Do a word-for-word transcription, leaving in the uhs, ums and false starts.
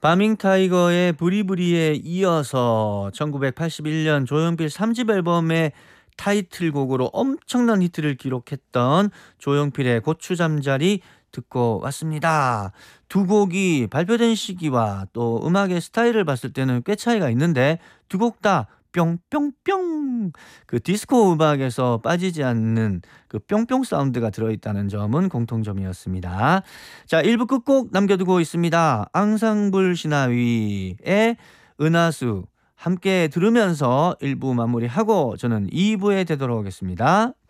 바밍 타이거의 부리부리에 이어서 천구백팔십일 년 조용필 삼 집 앨범의 타이틀곡으로 엄청난 히트를 기록했던 조용필의 고추잠자리 듣고 왔습니다. 두 곡이 발표된 시기와 또 음악의 스타일을 봤을 때는 꽤 차이가 있는데 두 곡 다 뿅뿅뿅 그 디스코 음악에서 빠지지 않는 그 뿅뿅 사운드가 들어있다는 점은 공통점이었습니다. 자, 일 부 끝곡 남겨두고 있습니다. 앙상블 시나위의 은하수 함께 들으면서 일 부 마무리하고 저는 이 부에 되도록 하겠습니다.